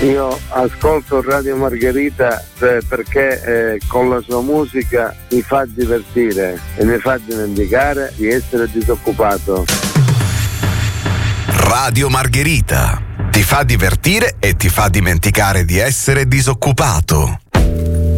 Io ascolto Radio Margherita perché con la sua musica mi fa divertire e mi fa dimenticare di essere disoccupato. Radio Margherita ti fa divertire e ti fa dimenticare di essere disoccupato.